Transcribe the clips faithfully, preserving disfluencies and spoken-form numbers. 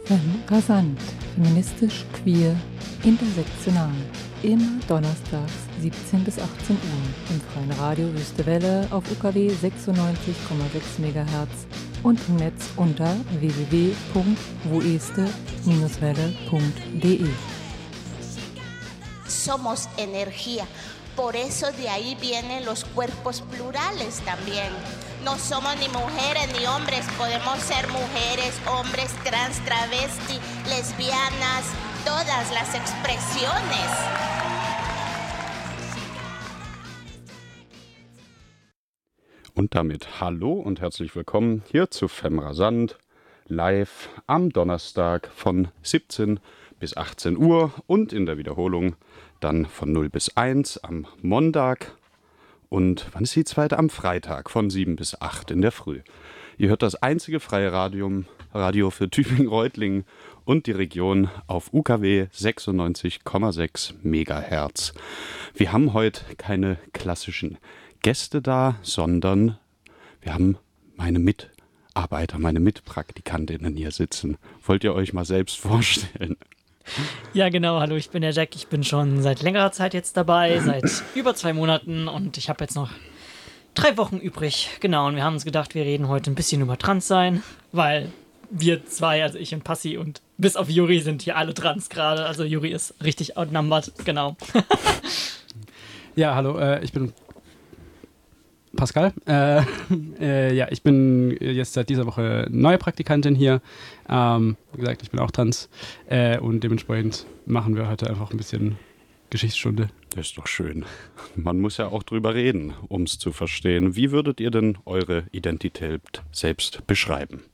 Femme rasant, feministisch, queer, intersektional. Immer donnerstags siebzehn bis achtzehn Uhr im freien Radio Wüste Welle auf U K W sechsundneunzig Komma sechs Megahertz und im Netz unter w w w punkt woeste welle punkt de. Somos energía. Por eso de ahí vienen los cuerpos plurales también. No somos ni mujeres ni hombres, podemos ser mujeres, hombres, trans, travesti, lesbianas, todas las expresiones. Und damit hallo und herzlich willkommen hier zu Femme rasant, live am Donnerstag von siebzehn bis achtzehn Uhr und in der Wiederholung dann von null bis eins am Montag. Und wann ist die zweite? Am Freitag von sieben bis acht in der Früh. Ihr hört das einzige freie Radium, Radio für Tübingen-Reutlingen und die Region auf U K W sechsundneunzig Komma sechs Megahertz. Wir haben heute keine klassischen Gäste da, sondern wir haben meine Mitarbeiter, meine Mitpraktikantinnen hier sitzen. Wollt ihr euch mal selbst vorstellen? Ja, genau. Hallo, ich bin der Jack. Ich bin schon seit längerer Zeit jetzt dabei, seit über zwei Monaten und ich habe jetzt noch drei Wochen übrig. Genau, und wir haben uns gedacht, wir reden heute ein bisschen über Transsein, weil wir zwei, also ich und Passi und bis auf Juri sind hier alle trans gerade. Also Juri ist richtig outnumbered, genau. Ja, hallo, äh, ich bin Pascal. Äh, äh, ja, ich bin jetzt seit dieser Woche neue Praktikantin hier. Ähm, wie gesagt, ich bin auch trans äh, und dementsprechend machen wir heute einfach ein bisschen Geschichtsstunde. Das ist doch schön. Man muss ja auch drüber reden, um es zu verstehen. Wie würdet ihr denn eure Identität selbst beschreiben?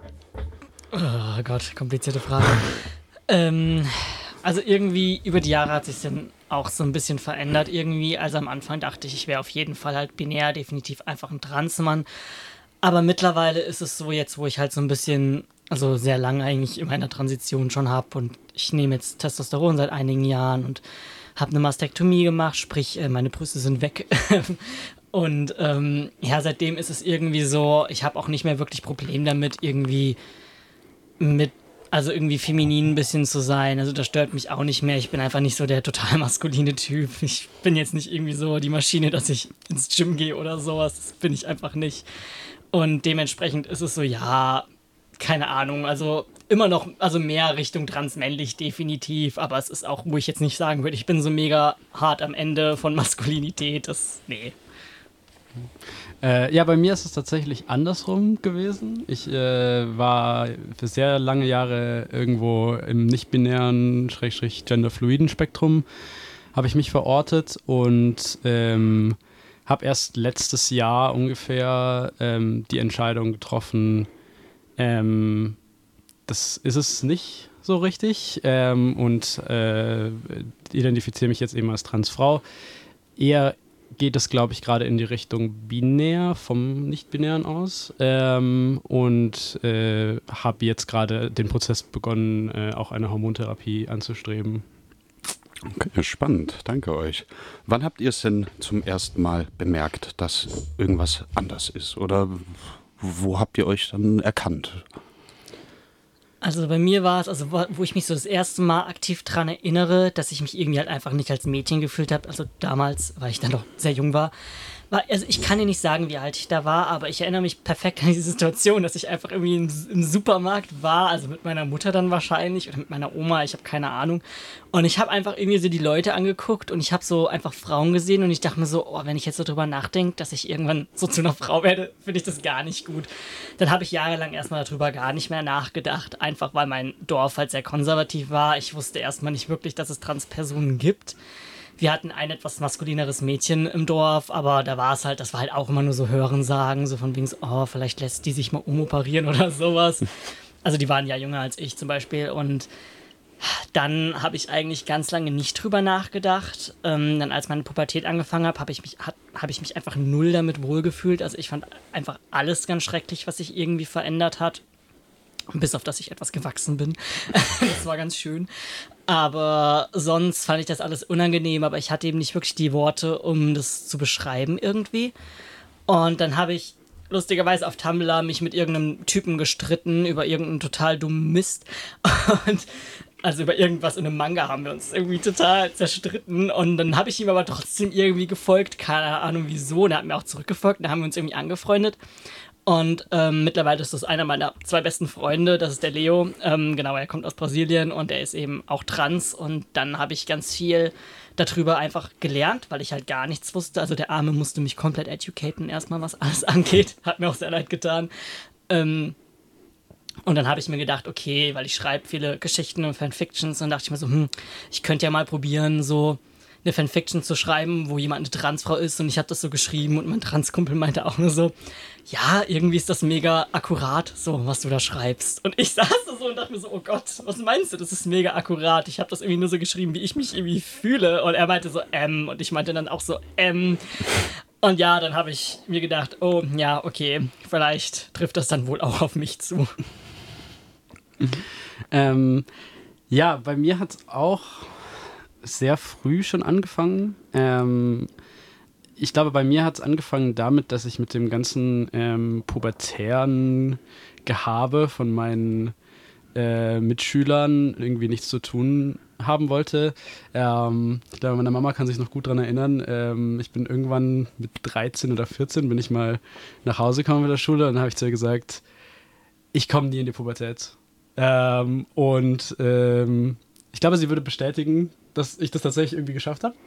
Oh Gott, komplizierte Frage. ähm, also irgendwie über die Jahre hat sich dann auch so ein bisschen verändert irgendwie. Also am Anfang dachte ich, ich wäre auf jeden Fall halt binär, definitiv einfach ein Transmann. Aber mittlerweile ist es so jetzt, wo ich halt so ein bisschen, also sehr lange eigentlich in meiner Transition schon habe und ich nehme jetzt Testosteron seit einigen Jahren und habe eine Mastektomie gemacht, sprich meine Brüste sind weg. Und ähm, ja, seitdem ist es irgendwie so, ich habe auch nicht mehr wirklich Probleme damit, irgendwie mit Also irgendwie feminin ein bisschen zu sein, also das stört mich auch nicht mehr. Ich bin einfach nicht so der total maskuline Typ. Ich bin jetzt nicht irgendwie so die Maschine, dass ich ins Gym gehe oder sowas. Das bin ich einfach nicht. Und dementsprechend ist es so, ja, keine Ahnung, also immer noch, also mehr Richtung transmännlich definitiv, aber es ist auch, wo ich jetzt nicht sagen würde, ich bin so mega hart am Ende von Maskulinität, das, nee. Äh, ja, bei mir ist es tatsächlich andersrum gewesen. Ich äh, war für sehr lange Jahre irgendwo im nicht-binären, schrägstrich genderfluiden Spektrum, habe ich mich verortet und ähm, habe erst letztes Jahr ungefähr ähm, die Entscheidung getroffen, ähm, das ist es nicht so richtig ähm, und äh, identifiziere mich jetzt eben als Transfrau. Eher geht es, glaube ich, gerade in die Richtung binär, vom Nicht-Binären aus. Ähm, und äh, habe jetzt gerade den Prozess begonnen, äh, auch eine Hormontherapie anzustreben. Okay, spannend, danke euch. Wann habt ihr es denn zum ersten Mal bemerkt, dass irgendwas anders ist? Oder wo habt ihr euch dann erkannt? Also bei mir war es, also wo ich mich so das erste Mal aktiv dran erinnere, dass ich mich irgendwie halt einfach nicht als Mädchen gefühlt habe, also damals, weil ich dann noch sehr jung war, war, also ich kann dir nicht sagen, wie alt ich da war, aber ich erinnere mich perfekt an diese Situation, dass ich einfach irgendwie im, im Supermarkt war, also mit meiner Mutter dann wahrscheinlich oder mit meiner Oma, ich habe keine Ahnung. Und ich habe einfach irgendwie so die Leute angeguckt und ich habe so einfach Frauen gesehen und ich dachte mir so, oh, wenn ich jetzt so drüber nachdenke, dass ich irgendwann so zu einer Frau werde, finde ich das gar nicht gut. Dann habe ich jahrelang erstmal darüber gar nicht mehr nachgedacht, einfach weil mein Dorf halt sehr konservativ war. Ich wusste erstmal nicht wirklich, dass es Transpersonen gibt. Wir hatten ein etwas maskulineres Mädchen im Dorf, aber da war es halt, das war halt auch immer nur so Hörensagen, so von wegen so, oh, vielleicht lässt die sich mal umoperieren oder sowas. Also die waren ja jünger als ich zum Beispiel und dann habe ich eigentlich ganz lange nicht drüber nachgedacht. Ähm, dann als meine Pubertät angefangen habe, habe ich mich, hat, hab ich mich einfach null damit wohlgefühlt. Also ich fand einfach alles ganz schrecklich, was sich irgendwie verändert hat. Bis auf, dass ich etwas gewachsen bin. Das war ganz schön. Aber sonst fand ich das alles unangenehm, aber ich hatte eben nicht wirklich die Worte, um das zu beschreiben irgendwie. Und dann habe ich lustigerweise auf Tumblr mich mit irgendeinem Typen gestritten über irgendeinen total dummen Mist. Und also über irgendwas in einem Manga haben wir uns irgendwie total zerstritten. Und dann habe ich ihm aber trotzdem irgendwie gefolgt. Keine Ahnung wieso. Und er hat mir auch zurückgefolgt. Da haben wir uns irgendwie angefreundet. Und ähm, mittlerweile ist das einer meiner zwei besten Freunde. Das ist der Leo. Ähm, genau, er kommt aus Brasilien und er ist eben auch trans. Und dann habe ich ganz viel darüber einfach gelernt, weil ich halt gar nichts wusste. Also der Arme musste mich komplett educaten erstmal, was alles angeht. Hat mir auch sehr leid getan. Ähm, Und dann habe ich mir gedacht, okay, weil ich schreibe viele Geschichten und Fanfictions, und dachte ich mir so, hm, ich könnte ja mal probieren, so eine Fanfiction zu schreiben, wo jemand eine Transfrau ist, und ich habe das so geschrieben und mein Transkumpel meinte auch nur so, ja, irgendwie ist das mega akkurat, so, was du da schreibst. Und ich saß da so und dachte mir so, oh Gott, was meinst du, das ist mega akkurat. Ich habe das irgendwie nur so geschrieben, wie ich mich irgendwie fühle. Und er meinte so, ähm, und ich meinte dann auch so, ähm. Und ja, dann habe ich mir gedacht, oh, ja, okay, vielleicht trifft das dann wohl auch auf mich zu. Mhm. Ähm, ja, bei mir hat es auch sehr früh schon angefangen. Ähm, ich glaube, bei mir hat es angefangen damit, dass ich mit dem ganzen ähm, pubertären Gehabe von meinen äh, Mitschülern irgendwie nichts zu tun haben wollte. Ähm, ich glaube, meine Mama kann sich noch gut daran erinnern. Ähm, ich bin irgendwann mit dreizehn oder vierzehn bin ich mal nach Hause gekommen mit der Schule, und dann habe ich zu ihr gesagt, ich komme nie in die Pubertät. Ähm, und ähm, ich glaube, sie würde bestätigen, dass ich das tatsächlich irgendwie geschafft habe.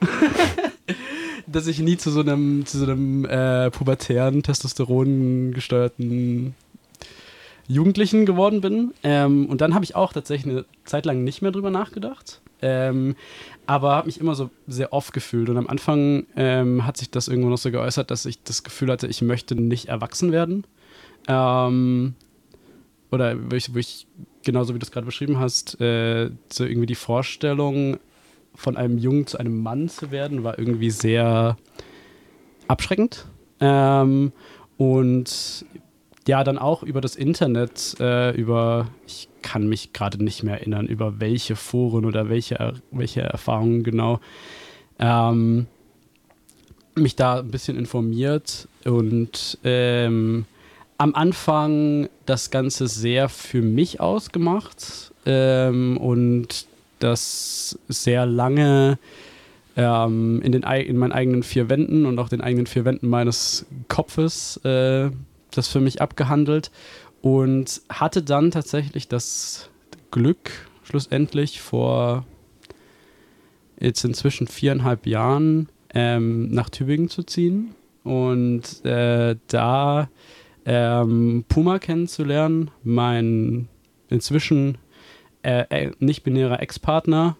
Dass ich nie zu so einem, zu so einem äh, pubertären, testosterongesteuerten Jugendlichen geworden bin. Ähm, und dann habe ich auch tatsächlich eine Zeit lang nicht mehr drüber nachgedacht. Ähm, aber habe mich immer so sehr off gefühlt. Und am Anfang ähm, hat sich das irgendwo noch so geäußert, dass ich das Gefühl hatte, ich möchte nicht erwachsen werden. Ähm, oder wo ich, wo ich genauso wie du es gerade beschrieben hast, äh, so irgendwie die Vorstellung, von einem Jungen zu einem Mann zu werden, war irgendwie sehr abschreckend. Ähm, und ja, dann auch über das Internet, äh, über, ich kann mich gerade nicht mehr erinnern, über welche Foren oder welche, welche Erfahrungen genau, ähm, mich da ein bisschen informiert und ähm, am Anfang das Ganze sehr für mich ausgemacht ähm, und das sehr lange ähm, in, den, in meinen eigenen vier Wänden und auch den eigenen vier Wänden meines Kopfes äh, das für mich abgehandelt und hatte dann tatsächlich das Glück, schlussendlich vor jetzt inzwischen viereinhalb Jahren ähm, nach Tübingen zu ziehen und äh, da ähm, Puma kennenzulernen, mein inzwischen Äh, nicht-binärer Ex-Partner,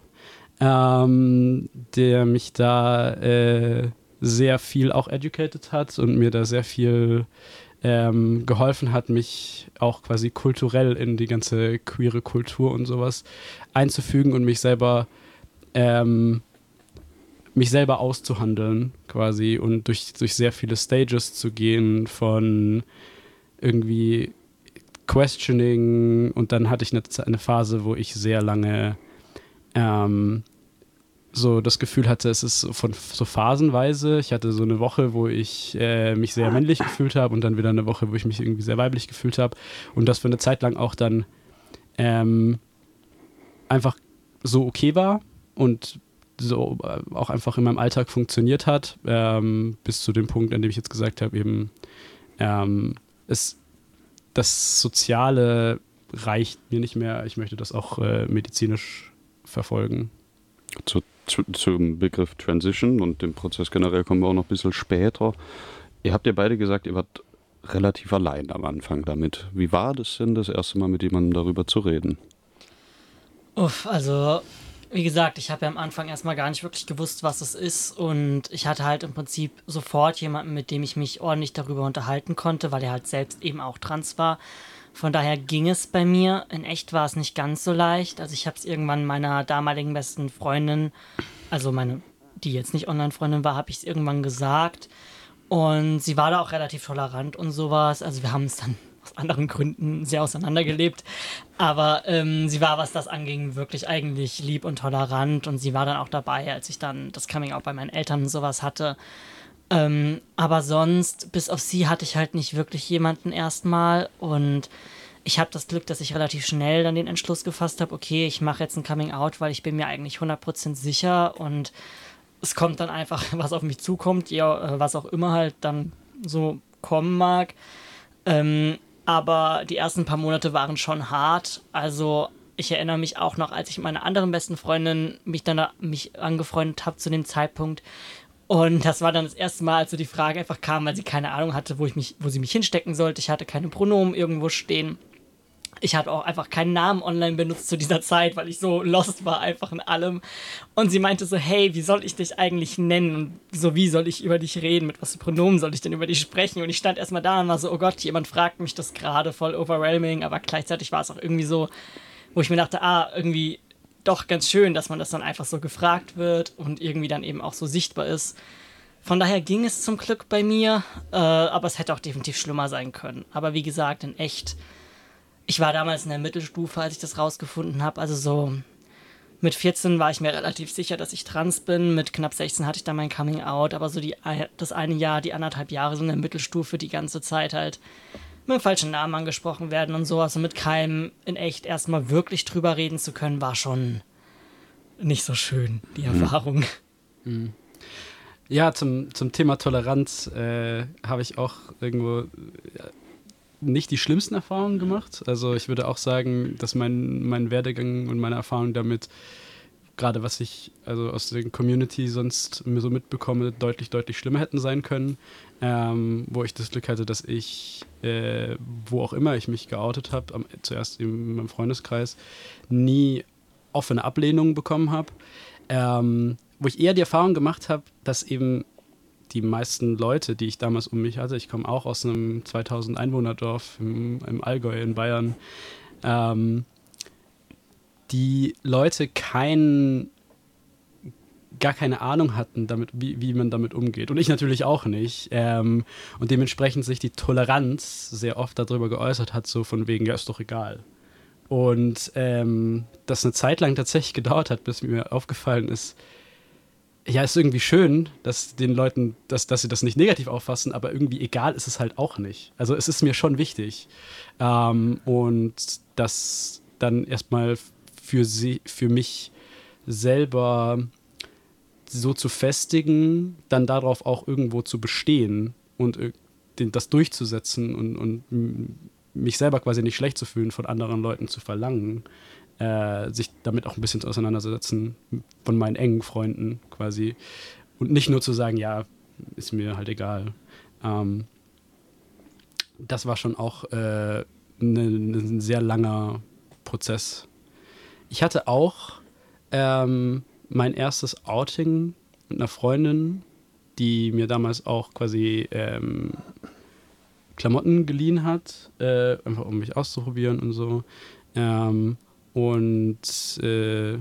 ähm, der mich da äh, sehr viel auch educated hat und mir da sehr viel ähm, geholfen hat, mich auch quasi kulturell in die ganze queere Kultur und sowas einzufügen und mich selber ähm, mich selber auszuhandeln quasi und durch, durch sehr viele Stages zu gehen von irgendwie Questioning, und dann hatte ich eine, eine Phase, wo ich sehr lange ähm, so das Gefühl hatte, es ist so von so phasenweise. Ich hatte so eine Woche, wo ich äh, mich sehr männlich gefühlt habe und dann wieder eine Woche, wo ich mich irgendwie sehr weiblich gefühlt habe und das für eine Zeit lang auch dann ähm, einfach so okay war und so auch einfach in meinem Alltag funktioniert hat, ähm, bis zu dem Punkt, an dem ich jetzt gesagt habe, eben ähm, es das Soziale reicht mir nicht mehr. Ich möchte das auch äh, medizinisch verfolgen. Zu, zu, zum Begriff Transition und dem Prozess generell kommen wir auch noch ein bisschen später. Ihr habt ja beide gesagt, ihr wart relativ allein am Anfang damit. Wie war das denn, das erste Mal mit jemandem darüber zu reden? Uff, also wie gesagt, ich habe ja am Anfang erstmal gar nicht wirklich gewusst, was es ist, und ich hatte halt im Prinzip sofort jemanden, mit dem ich mich ordentlich darüber unterhalten konnte, weil er halt selbst eben auch trans war. Von daher ging es bei mir. In echt war es nicht ganz so leicht. Also ich habe es irgendwann meiner damaligen besten Freundin, also meine, die jetzt nicht Online-Freundin war, habe ich es irgendwann gesagt, und sie war da auch relativ tolerant und sowas. Also wir haben es dann aus anderen Gründen sehr auseinandergelebt. Aber ähm, sie war, was das anging, wirklich eigentlich lieb und tolerant. Und sie war dann auch dabei, als ich dann das Coming-out bei meinen Eltern und sowas hatte. Ähm, aber sonst, bis auf sie, hatte ich halt nicht wirklich jemanden erstmal. Und ich habe das Glück, dass ich relativ schnell dann den Entschluss gefasst habe, okay, ich mache jetzt ein Coming-out, weil ich bin mir eigentlich hundert Prozent sicher und es kommt dann einfach, was auf mich zukommt, ja, was auch immer halt dann so kommen mag. Ähm, aber die ersten paar Monate waren schon hart. Also ich erinnere mich auch noch, als ich mit meiner anderen besten Freundin mich dann mich angefreundet habe zu dem Zeitpunkt. Und das war dann das erste Mal, als so die Frage einfach kam, weil sie keine Ahnung hatte, wo ich mich, wo sie mich hinstecken sollte. Ich hatte keine Pronomen irgendwo stehen. Ich habe auch einfach keinen Namen online benutzt zu dieser Zeit, weil ich so lost war einfach in allem. Und sie meinte so, hey, wie soll ich dich eigentlich nennen? Und so, wie soll ich über dich reden? Mit was für Pronomen soll ich denn über dich sprechen? Und ich stand erstmal da und war so, oh Gott, jemand fragt mich das gerade, voll overwhelming. Aber gleichzeitig war es auch irgendwie so, wo ich mir dachte, ah, irgendwie doch ganz schön, dass man das dann einfach so gefragt wird und irgendwie dann eben auch so sichtbar ist. Von daher ging es zum Glück bei mir, äh, aber es hätte auch definitiv schlimmer sein können. Aber wie gesagt, in echt... Ich war damals in der Mittelstufe, als ich das rausgefunden habe. Also so mit vierzehn war ich mir relativ sicher, dass ich trans bin. Mit knapp sechzehn hatte ich dann mein Coming Out. Aber so die, das eine Jahr, die anderthalb Jahre so in der Mittelstufe, die ganze Zeit halt mit dem falschen Namen angesprochen werden und sowas. Und mit keinem in echt erstmal wirklich drüber reden zu können, war schon nicht so schön, die Erfahrung. Mhm. Ja, zum, zum Thema Toleranz äh, habe ich auch irgendwo... Ja, nicht die schlimmsten Erfahrungen gemacht. Also ich würde auch sagen, dass mein, mein Werdegang und meine Erfahrung damit, gerade was ich also aus der Community sonst so mitbekomme, deutlich, deutlich schlimmer hätten sein können. Ähm, wo ich das Glück hatte, dass ich, äh, wo auch immer ich mich geoutet habe, zuerst in meinem Freundeskreis, nie offene Ablehnung bekommen habe. Ähm, wo ich eher die Erfahrung gemacht habe, dass eben die meisten Leute, die ich damals um mich hatte, ich komme auch aus einem zweitausend Einwohnerdorf im, im Allgäu in Bayern, ähm, die Leute kein, gar keine Ahnung hatten, damit, wie, wie man damit umgeht. Und ich natürlich auch nicht. Ähm, und dementsprechend sich die Toleranz sehr oft darüber geäußert hat, so von wegen, ja, ist doch egal. Und ähm, das eine Zeit lang tatsächlich gedauert hat, bis mir aufgefallen ist, ja, ist irgendwie schön, dass den Leuten, dass, dass sie das nicht negativ auffassen, aber irgendwie egal ist es halt auch nicht. Also es ist mir schon wichtig. Ähm, und das dann erstmal für sie, für mich selber so zu festigen, dann darauf auch irgendwo zu bestehen und äh, den, das durchzusetzen und, und mich selber quasi nicht schlecht zu fühlen, von anderen Leuten zu verlangen. Äh, sich damit auch ein bisschen auseinandersetzen von meinen engen Freunden quasi und nicht nur zu sagen, ja, ist mir halt egal. Ähm, das war schon auch äh, ne, ne, ein sehr langer Prozess. Ich hatte auch ähm, mein erstes Outing mit einer Freundin, die mir damals auch quasi ähm, Klamotten geliehen hat, äh, einfach um mich auszuprobieren und so. Ähm, Und äh,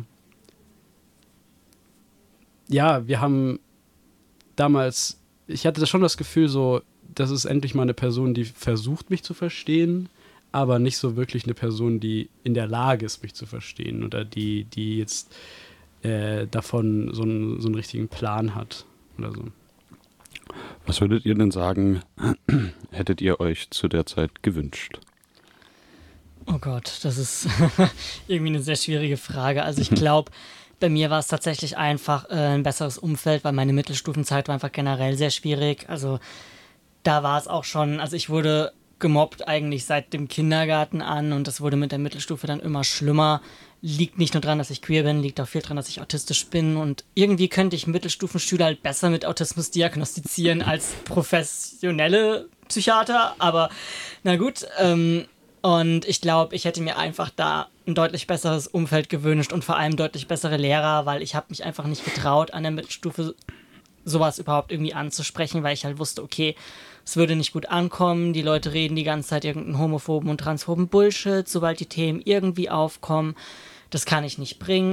ja, wir haben damals, ich hatte schon das Gefühl so, das ist endlich mal eine Person, die versucht, mich zu verstehen, aber nicht so wirklich eine Person, die in der Lage ist, mich zu verstehen oder die, die jetzt äh, davon so einen, so einen richtigen Plan hat oder so. Was würdet ihr denn sagen, hättet ihr euch zu der Zeit gewünscht? Oh Gott, das ist irgendwie eine sehr schwierige Frage. Also ich glaube, bei mir war es tatsächlich einfach äh, ein besseres Umfeld, weil meine Mittelstufenzeit war einfach generell sehr schwierig. Also da war es auch schon, also ich wurde gemobbt eigentlich seit dem Kindergarten an und das wurde mit der Mittelstufe dann immer schlimmer. Liegt nicht nur daran, dass ich queer bin, liegt auch viel daran, dass ich autistisch bin und irgendwie könnte ich Mittelstufenschüler halt besser mit Autismus diagnostizieren als professionelle Psychiater, aber na gut, ähm, und ich glaube, ich hätte mir einfach da ein deutlich besseres Umfeld gewünscht und vor allem deutlich bessere Lehrer, weil ich habe mich einfach nicht getraut, an der Mittelstufe sowas überhaupt irgendwie anzusprechen, weil ich halt wusste, okay, es würde nicht gut ankommen, die Leute reden die ganze Zeit irgendeinen homophoben und transphoben Bullshit, sobald die Themen irgendwie aufkommen, das kann ich nicht bringen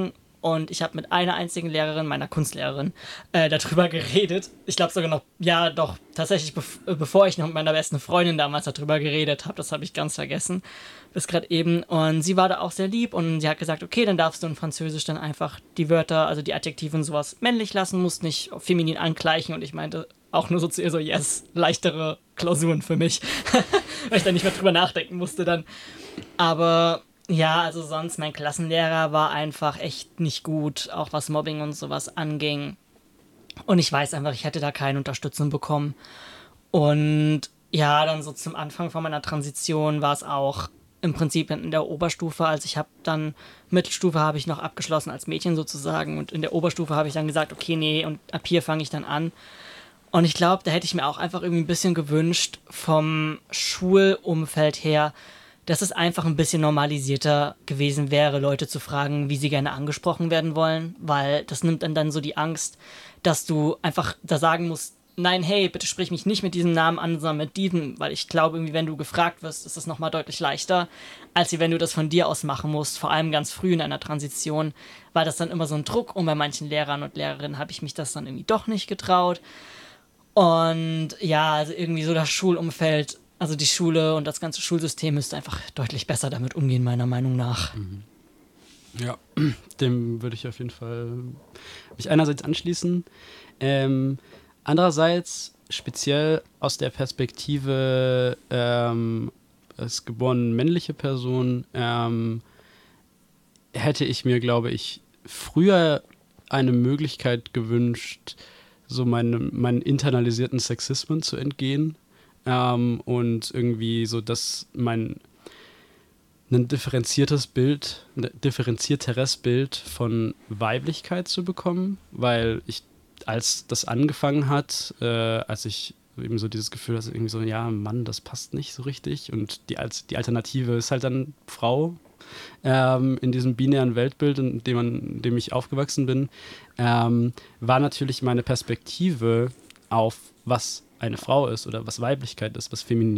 und ich habe mit einer einzigen Lehrerin, meiner Kunstlehrerin, äh, darüber geredet. Ich glaube sogar noch, ja doch, tatsächlich bev- bevor ich noch mit meiner besten Freundin damals darüber geredet habe, das habe ich ganz vergessen, bis gerade eben. Und sie war da auch sehr lieb und sie hat gesagt, okay, dann darfst du in Französisch dann einfach die Wörter, also die Adjektive und sowas männlich lassen, musst nicht auf feminin angleichen. Und ich meinte auch nur so zu ihr so, yes, leichtere Klausuren für mich, weil ich dann nicht mehr drüber nachdenken musste dann. Aber ja, also sonst, mein Klassenlehrer war einfach echt nicht gut, auch was Mobbing und sowas anging. Und ich weiß einfach, ich hätte da keine Unterstützung bekommen. Und ja, dann so zum Anfang von meiner Transition war es auch im Prinzip in der Oberstufe. Also ich habe dann, Mittelstufe habe ich noch abgeschlossen als Mädchen sozusagen. Und in der Oberstufe habe ich dann gesagt, okay, nee, und ab hier fange ich dann an. Und ich glaube, da hätte ich mir auch einfach irgendwie ein bisschen gewünscht vom Schulumfeld her, dass es einfach ein bisschen normalisierter gewesen wäre, Leute zu fragen, wie sie gerne angesprochen werden wollen, weil das nimmt dann dann so die Angst, dass du einfach da sagen musst, nein, hey, bitte sprich mich nicht mit diesem Namen an, sondern mit diesem, weil ich glaube, irgendwie, wenn du gefragt wirst, ist das nochmal deutlich leichter, als wenn du das von dir aus machen musst, vor allem ganz früh in einer Transition, war das dann immer so ein Druck und bei manchen Lehrern und Lehrerinnen habe ich mich das dann irgendwie doch nicht getraut. Und ja, also irgendwie so das Schulumfeld, also die Schule und das ganze Schulsystem müsste einfach deutlich besser damit umgehen, meiner Meinung nach. Mhm. Ja, dem würde ich auf jeden Fall mich einerseits anschließen. Ähm, andererseits, speziell aus der Perspektive ähm, als geborene männliche Person, ähm, hätte ich mir, glaube ich, früher eine Möglichkeit gewünscht, so meinen, meinen internalisierten Sexismen zu entgehen. Ähm, und irgendwie so, dass mein ein differenziertes Bild, ein differenzierteres Bild von Weiblichkeit zu bekommen, weil ich, als das angefangen hat, äh, als ich eben so dieses Gefühl hatte, irgendwie so, ja, Mann, das passt nicht so richtig und die, als, die Alternative ist halt dann Frau ähm, in diesem binären Weltbild, in dem, man, in dem ich aufgewachsen bin, ähm, war natürlich meine Perspektive auf was eine Frau ist oder was Weiblichkeit ist, was Feminin